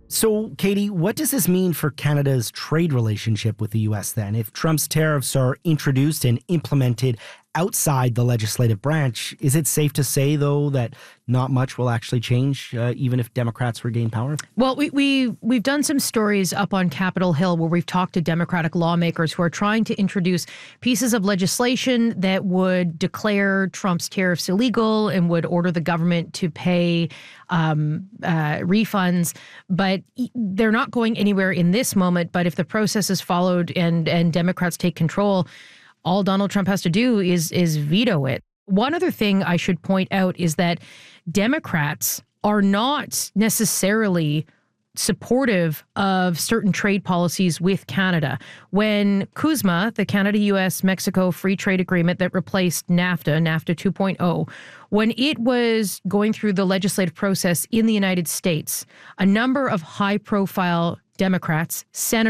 So, Katie, what does this mean for Canada's trade relationship with the U.S. then? If Trump's tariffs are introduced and implemented outside the legislative branch, is it safe to say, though, that not much will actually change, even if Democrats regain power? Well, we've done some stories up on Capitol Hill where we've talked to Democratic lawmakers who are trying to introduce pieces of legislation that would declare Trump's tariffs illegal and would order the government to pay refunds. But they're not going anywhere in this moment. But if the process is followed and Democrats take control, all Donald Trump has to do is veto it. One other thing I should point out is that Democrats are not necessarily supportive of certain trade policies with Canada. When CUSMA, the Canada-US-Mexico Free Trade Agreement that replaced NAFTA 2.0, when it was going through the legislative process in the United States, a number of high-profile Democrats, senators,